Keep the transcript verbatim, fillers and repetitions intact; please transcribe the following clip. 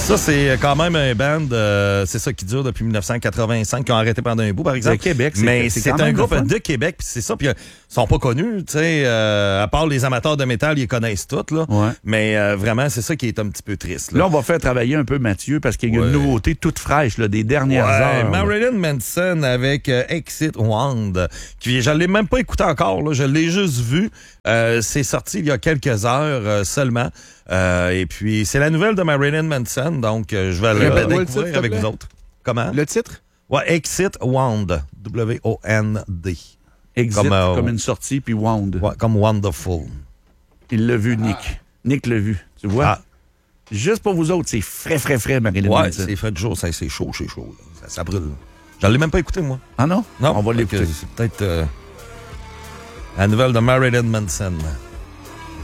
Ça, c'est quand même un band, euh, c'est ça qui dure depuis dix-neuf cent quatre-vingt-cinq, qui ont arrêté pendant un bout, par exemple. De Québec, c'est Mais c'est c'est quand un même groupe le fun. de Québec, puis c'est ça, puis euh, ils sont pas connus, tu sais, euh, à part les amateurs de métal, ils connaissent tous, là. Ouais. Mais euh, vraiment, c'est ça qui est un petit peu triste, là. Là, on va faire travailler un peu Mathieu parce qu'il y a Ouais. une nouveauté toute fraîche, là, des dernières Ouais, heures. là. Marilyn Manson avec euh, Exit Wound, qui je l'ai même pas écouté encore, là, je l'ai juste vu. Euh, c'est sorti il y a quelques heures euh, seulement. Euh, et puis, c'est la nouvelle de Marilyn Manson, donc euh, je vais le Répète-moi le découvrir titre, s'il te avec plaît. vous autres. Comment? Le titre? Ouais, Exit Wound. W O N D. Exit, Comme, comme, euh, une sortie, puis Wound. Ouais, comme Wonderful. Il l'a vu, Nick. Nick l'a vu, tu vois? Ah. Juste pour vous autres, c'est frais, frais, frais, Marilyn Ouais, Manson. c'est fait de jour, ça, c'est chaud, c'est chaud. là. Ça, ça brûle. Je l'ai même pas écouté, moi. Ah non? Non, On va fait que l'écouter. C'est peut-être euh, la nouvelle de Marilyn Manson.